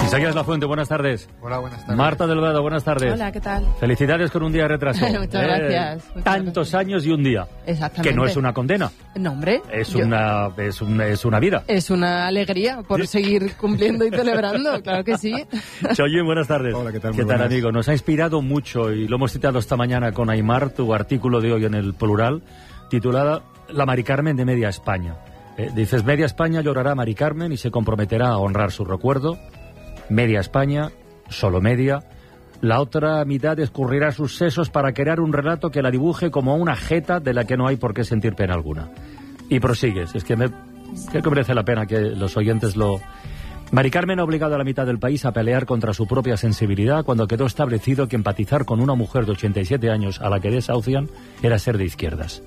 Isaías Lafuente, buenas tardes. Hola, buenas tardes. Marta Delgado, buenas tardes. Hola, ¿qué tal? Felicidades con un día de retraso. Muchas gracias. Tantos años y un día. Exactamente. Que no es una condena. No, hombre. Es una vida. Es una alegría por seguir cumpliendo y celebrando, claro que sí. Choyin, buenas tardes. Hola, ¿qué tal? ¿Qué tal, amigo? Nos ha inspirado mucho y lo hemos citado esta mañana con Aymar, tu artículo de hoy en El Plural, titulada La Mari Carmen de Media España. Dices, Media España llorará a Mari Carmen y se comprometerá a honrar su recuerdo. Media España, solo media. La otra mitad escurrirá sus sesos para crear un relato que la dibuje como una jeta de la que no hay por qué sentir pena alguna. Y prosigues. Creo que merece la pena que los oyentes lo... Mari Carmen ha obligado a la mitad del país a pelear contra su propia sensibilidad cuando quedó establecido que empatizar con una mujer de 87 años a la que desahucian era ser de izquierdas.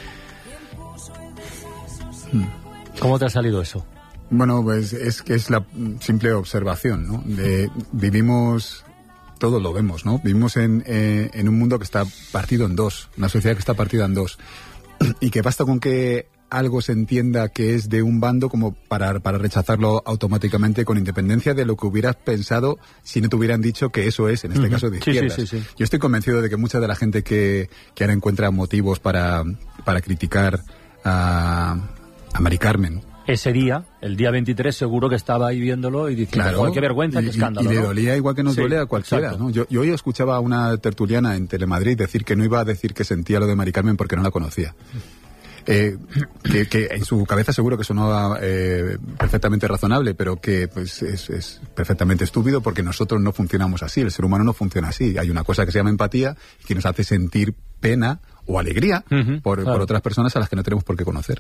¿Cómo te ha salido eso? Bueno, pues es que es la simple observación, ¿no? Vivimos, todos lo vemos, ¿no? Vivimos en un mundo que está partido en dos, una sociedad que está partida en dos, y que basta con que algo se entienda que es de un bando como para rechazarlo automáticamente, con independencia de lo que hubieras pensado si no te hubieran dicho que eso es, en este caso, de izquierdas. Sí. Yo estoy convencido de que mucha de la gente que ahora encuentra motivos para criticar a Mari Carmen, ese día, el día 23, seguro que estaba ahí viéndolo y diciendo, claro, qué vergüenza, qué escándalo. Y le ¿no? dolía igual que nos duele a cualquiera, ¿no? Yo hoy escuchaba a una tertuliana en Telemadrid decir que no iba a decir que sentía lo de Mari Carmen porque no la conocía. Que en su cabeza seguro que sonaba perfectamente razonable, pero que pues es perfectamente estúpido, porque nosotros no funcionamos así, el ser humano no funciona así. Hay una cosa que se llama empatía que nos hace sentir pena o alegría por otras personas a las que no tenemos por qué conocer.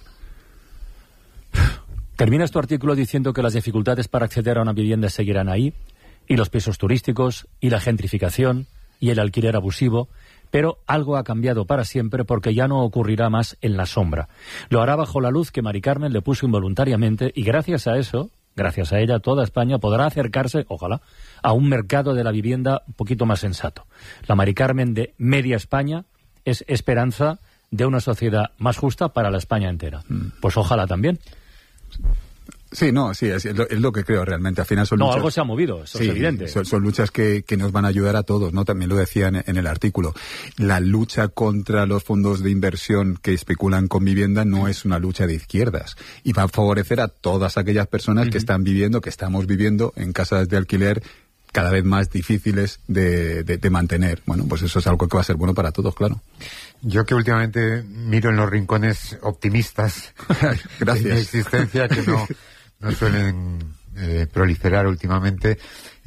Terminas tu artículo diciendo que las dificultades para acceder a una vivienda seguirán ahí, y los pisos turísticos, y la gentrificación, y el alquiler abusivo, pero algo ha cambiado para siempre porque ya no ocurrirá más en la sombra. Lo hará bajo la luz que Mari Carmen le puso involuntariamente, y gracias a eso, gracias a ella, toda España podrá acercarse, ojalá, a un mercado de la vivienda un poquito más sensato. La Mari Carmen de Media España es esperanza de una sociedad más justa para la España entera. Pues ojalá también. Sí, es lo que creo realmente. Al final son luchas... algo se ha movido, eso es evidente. Son luchas que nos van a ayudar a todos, ¿no? También lo decían en el artículo. La lucha contra los fondos de inversión que especulan con vivienda no es una lucha de izquierdas, y va a favorecer a todas aquellas personas que están viviendo, que estamos viviendo en casas de alquiler cada vez más difíciles de mantener. Bueno, pues eso es algo que va a ser bueno para todos, claro. Yo que últimamente miro en los rincones optimistas Gracias. de mi existencia, que no suelen proliferar últimamente,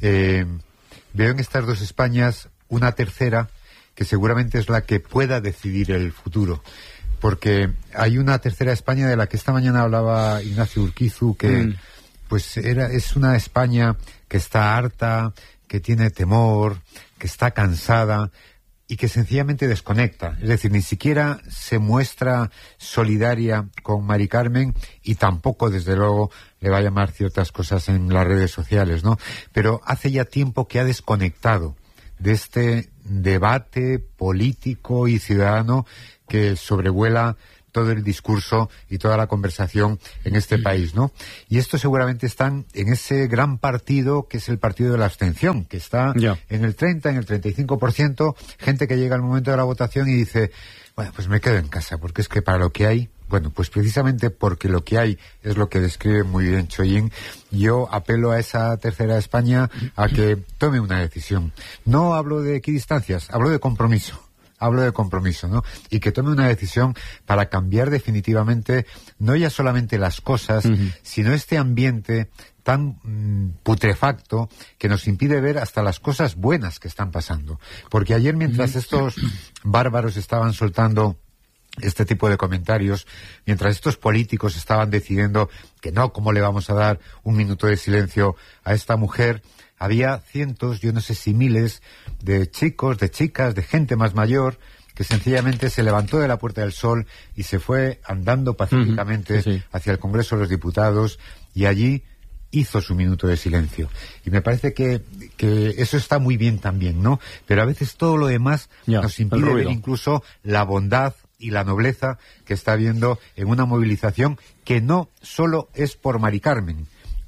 veo en estas dos Españas una tercera que seguramente es la que pueda decidir el futuro. Porque hay una tercera España de la que esta mañana hablaba Ignacio Urquizu, que es una España que está harta, que tiene temor, que está cansada y que sencillamente desconecta. Es decir, ni siquiera se muestra solidaria con Mari Carmen, y tampoco, desde luego, le va a llamar ciertas cosas en las redes sociales, ¿no? Pero hace ya tiempo que ha desconectado de este debate político y ciudadano que sobrevuela todo el discurso y toda la conversación en este país, ¿no? Y esto seguramente están en ese gran partido que es el partido de la abstención, que está en el 30, en el 35%, gente que llega al momento de la votación y dice, bueno, pues me quedo en casa, porque es que para lo que hay, bueno, pues precisamente porque lo que hay es lo que describe muy bien Choyin, yo apelo a esa tercera España a que tome una decisión. No hablo de equidistancias, hablo de compromiso. ¿No? Y que tome una decisión para cambiar definitivamente, no ya solamente las cosas, sino este ambiente tan putrefacto que nos impide ver hasta las cosas buenas que están pasando. Porque ayer, mientras estos bárbaros estaban soltando este tipo de comentarios, mientras estos políticos estaban decidiendo que no, ¿cómo le vamos a dar un minuto de silencio a esta mujer?, había cientos, yo no sé si miles, de chicos, de chicas, de gente más mayor, que sencillamente se levantó de la Puerta del Sol y se fue andando pacíficamente hacia el Congreso de los Diputados, y allí hizo su minuto de silencio. Y me parece que eso está muy bien también, ¿no? Pero a veces todo lo demás nos impide ver incluso la bondad y la nobleza que está habiendo en una movilización que no solo es por Mari Carmen,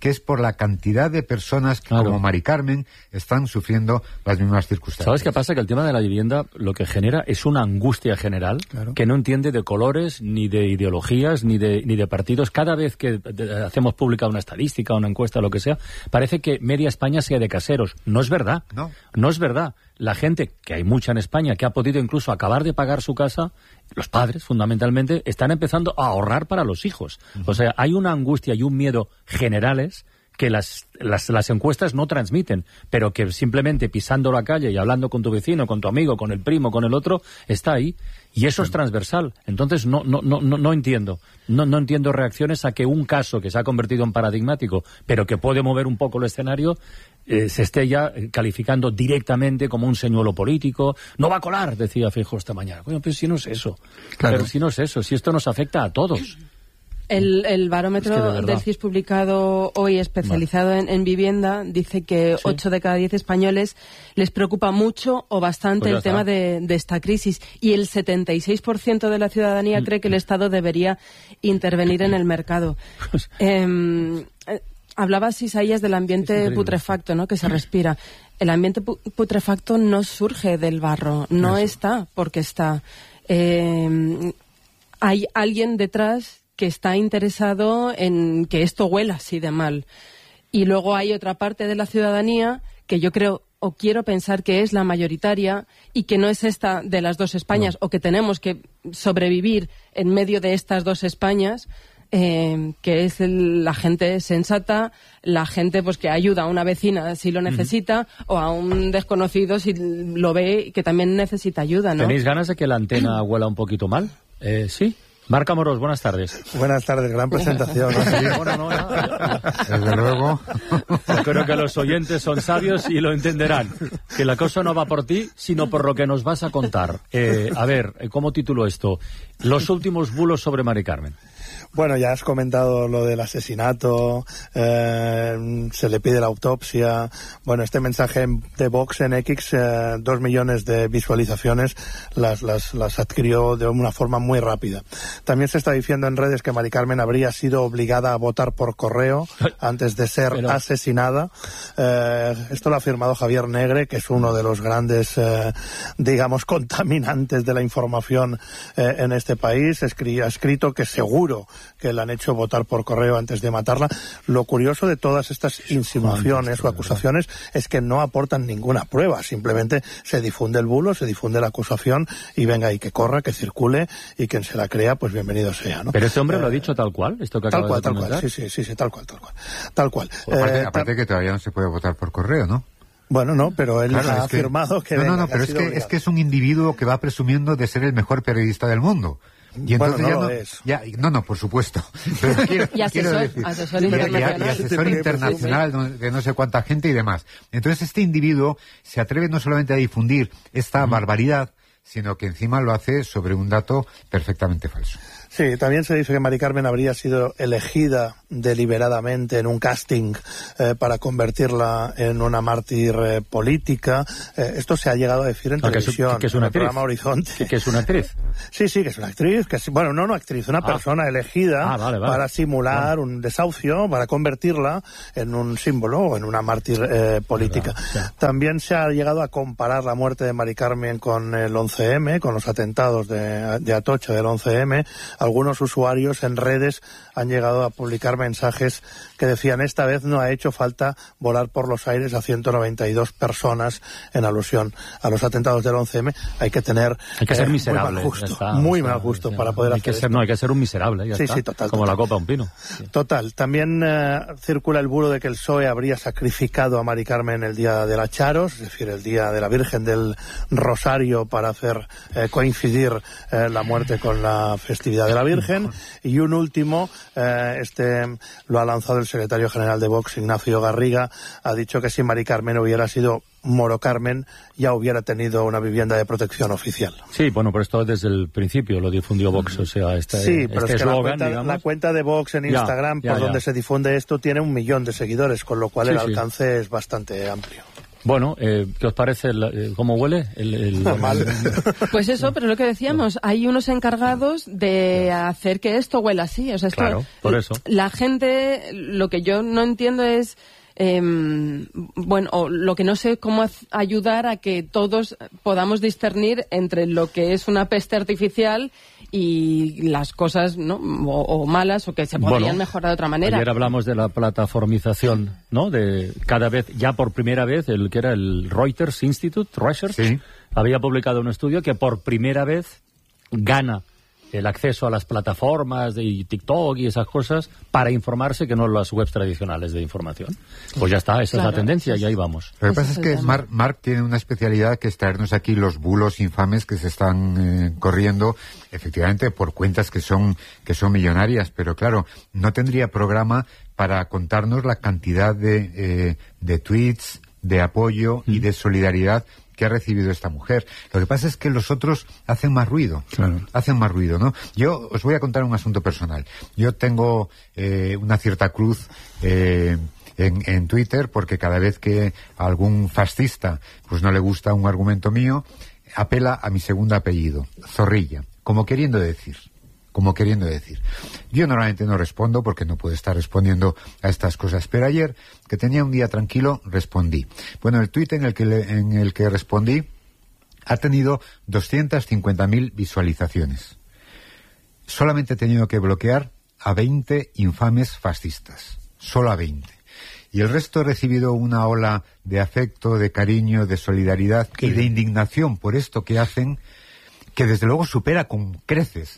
que es por la cantidad de personas que, como Mari Carmen, están sufriendo las mismas circunstancias. ¿Sabes qué pasa? Que el tema de la vivienda lo que genera es una angustia general que no entiende de colores, ni de ideologías, ni de partidos. Cada vez que hacemos pública una estadística, una encuesta, lo que sea, parece que media España sea de caseros. No es verdad. No es verdad. La gente, que hay mucha en España, que ha podido incluso acabar de pagar su casa, los padres, fundamentalmente, están empezando a ahorrar para los hijos. O sea, hay una angustia y un miedo generales que las encuestas no transmiten, pero que simplemente pisando la calle y hablando con tu vecino, con tu amigo, con el primo, con el otro, está ahí. Y eso es transversal. Entonces no entiendo. No entiendo reacciones a que un caso que se ha convertido en paradigmático, pero que puede mover un poco el escenario, se esté ya calificando directamente como un señuelo político. No va a colar, decía Feijóo esta mañana. Bueno, pero si no es eso. Claro. Pero si no es eso, si esto nos afecta a todos. El barómetro del CIS publicado hoy, especializado en vivienda, dice que 8 de cada 10 españoles les preocupa mucho o bastante el tema de esta crisis, y el 76% de la ciudadanía cree que el Estado debería intervenir en el mercado. Hablabas, Isaías, del ambiente putrefacto, ¿no?, que se respira. El ambiente putrefacto no surge del barro, no está porque está. Hay alguien detrás que está interesado en que esto huela así de mal. Y luego hay otra parte de la ciudadanía que yo creo, o quiero pensar que es la mayoritaria, y que no es esta de las dos Españas, o que tenemos que sobrevivir en medio de estas dos Españas, que es la gente sensata, la gente pues que ayuda a una vecina si lo necesita, o a un desconocido si lo ve que también necesita ayuda, ¿no? ¿Tenéis ganas de que la antena huela un poquito mal? ¿Sí? Marc Amorós, buenas tardes. Buenas tardes, gran presentación. Desde luego. Yo creo que los oyentes son sabios y lo entenderán. Que la cosa no va por ti, sino por lo que nos vas a contar. A ver, ¿cómo titulo esto? Los últimos bulos sobre Mari Carmen. Bueno, ya has comentado lo del asesinato, se le pide la autopsia. Bueno, este mensaje de Vox en X, 2 millones de visualizaciones, las adquirió de una forma muy rápida. También se está diciendo en redes que Mari Carmen habría sido obligada a votar por correo antes de ser asesinada. Esto lo ha afirmado Javier Negre, que es uno de los grandes, digamos, contaminantes de la información en este país. Ha escrito que seguro que le han hecho votar por correo antes de matarla. Lo curioso de todas estas insinuaciones o acusaciones es que no aportan ninguna prueba, simplemente se difunde el bulo, se difunde la acusación y venga, y que corra, que circule, y quien se la crea, pues bienvenido sea, ¿no? Pero este hombre lo ha dicho tal cual, esto que acaba de comentar. Tal cual, sí, tal cual. Aparte que todavía no se puede votar por correo, ¿no? Bueno, no, pero él ha afirmado que... Pero es que es un individuo que va presumiendo de ser el mejor periodista del mundo. Y entonces por supuesto. Pero asesor internacional de no sé cuánta gente y demás. Entonces este individuo se atreve no solamente a difundir esta barbaridad, sino que encima lo hace sobre un dato perfectamente falso. Sí, también se dice que Mari Carmen habría sido elegida deliberadamente en un casting para convertirla en una mártir política. Esto se ha llegado a decir en televisión, que es una en el programa Horizonte. ¿Que es una actriz? Sí, que es una actriz. No actriz, una persona elegida para simular un desahucio, para convertirla en un símbolo o en una mártir política. También se ha llegado a comparar la muerte de Mari Carmen con el 11M, con los atentados de Atocha del 11M. Algunos usuarios en redes han llegado a publicar mensajes que decían: esta vez no ha hecho falta volar por los aires a 192 personas, en alusión a los atentados del 11M. Hay que ser miserable, muy mal gusto para poder hacer esto. Hay que ser un miserable, total. Como la copa de un pino. Sí. Total. También circula el bulo de que el PSOE habría sacrificado a Mari Carmen el día de la Charos, es decir, el día de la Virgen del Rosario, para hacer coincidir la muerte con la festividad de la Virgen. Y un último, lo ha lanzado el secretario general de Vox, Ignacio Garriga, ha dicho que si Mari Carmen hubiera sido Moro Carmen, ya hubiera tenido una vivienda de protección oficial. Sí, bueno, pero esto desde el principio lo difundió Vox, o sea, pero es que la cuenta de Vox en Instagram, donde se difunde esto, tiene 1 millón de seguidores, con lo cual el alcance es bastante amplio. Bueno, ¿qué os parece? ¿Cómo huele? Normal. Pues eso, pero lo que decíamos, hay unos encargados de hacer que esto huela así. O sea, esto, claro, por eso. La gente, lo que yo no entiendo es... bueno, o lo que no sé cómo ayudar a que todos podamos discernir entre lo que es una peste artificial y las cosas, ¿no? o malas, o que se podrían mejorar de otra manera. Ayer hablamos de la plataformización, ¿no? De cada vez, ya por primera vez, el que era el Reuters Institute, Research, sí, había publicado un estudio que por primera vez gana el acceso a las plataformas de TikTok y esas cosas para informarse, que no las webs tradicionales de información. Pues ya está, esa es la tendencia y ahí vamos. Lo que pasa es que Mark tiene una especialidad que es traernos aquí los bulos infames que se están corriendo, efectivamente, por cuentas que son millonarias, pero claro, no tendría programa para contarnos la cantidad de tweets, de apoyo y de solidaridad que ha recibido esta mujer. Lo que pasa es que los otros hacen más ruido. Claro. Hacen más ruido, ¿no? Yo os voy a contar un asunto personal. Yo tengo una cierta cruz en Twitter, porque cada vez que a algún fascista pues no le gusta un argumento mío, apela a mi segundo apellido, Zorrilla, como queriendo decir. Yo normalmente no respondo porque no puedo estar respondiendo a estas cosas, pero ayer, que tenía un día tranquilo, respondí. Bueno, el tuit en el que respondí ha tenido 250.000 visualizaciones. Solamente he tenido que bloquear a 20 infames fascistas, solo a 20. Y el resto he recibido una ola de afecto, de cariño, de solidaridad y de indignación por esto que hacen, que desde luego supera con creces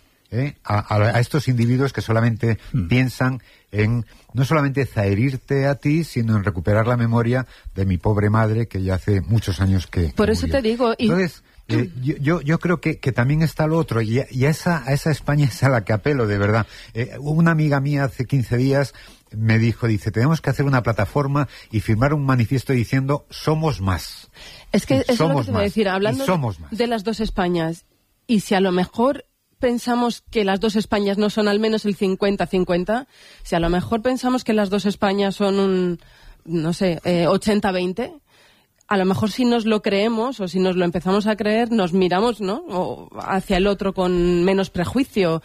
a estos individuos que solamente piensan en no solamente zaherirte a ti, sino en recuperar la memoria de mi pobre madre, que ya hace muchos años que por eso murió. te digo. Entonces, yo creo que también está lo otro, y a esa España es a la que apelo, de verdad. Una amiga mía hace 15 días me dice, tenemos que hacer una plataforma y firmar un manifiesto diciendo somos más. Es que eso es lo que te voy a decir, hablando de las dos Españas, y si a lo mejor pensamos que las dos Españas no son al menos el 50-50, si a lo mejor pensamos que las dos Españas son un, no sé, 80-20, a lo mejor si nos lo creemos o si nos lo empezamos a creer, nos miramos, ¿no?, o hacia el otro con menos prejuicio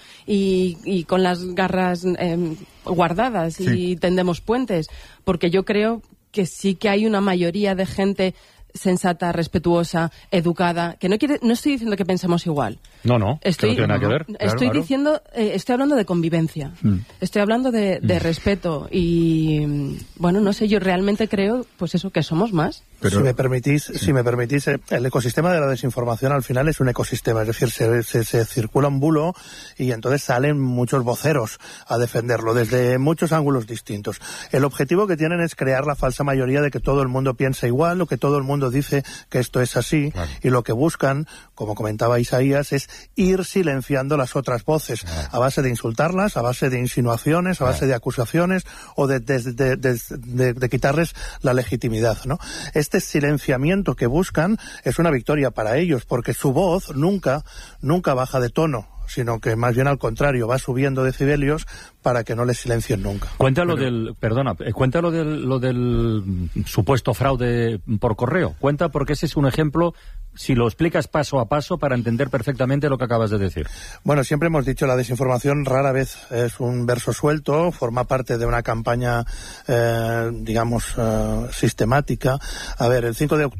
y con las garras guardadas, sí, y tendemos puentes, porque yo creo que sí que hay una mayoría de gente sensata, respetuosa, educada, que no estoy diciendo que pensemos igual. No tiene nada que ver. Estoy diciendo, estoy hablando de convivencia, estoy hablando de respeto y, bueno, no sé, yo realmente creo, pues eso, que somos más. Pero, si me permitís, el ecosistema de la desinformación al final es un ecosistema, es decir, se circula un bulo y entonces salen muchos voceros a defenderlo desde muchos ángulos distintos. El objetivo que tienen es crear la falsa mayoría de que todo el mundo piensa igual o que todo el mundo dice que esto es así, claro, y lo que buscan, como comentaba Isaías, es ir silenciando las otras voces, claro, a base de insultarlas, a base de insinuaciones, a base de acusaciones o de quitarles la legitimidad, ¿no? Este silenciamiento que buscan es una victoria para ellos, porque su voz nunca baja de tono, sino que más bien al contrario, va subiendo decibelios para que no les silencien nunca. Cuéntalo del supuesto fraude por correo. Cuenta, porque ese es un ejemplo, si lo explicas paso a paso, para entender perfectamente lo que acabas de decir. Bueno, siempre hemos dicho, la desinformación rara vez es un verso suelto, forma parte de una campaña, sistemática. A ver, el 5 de octubre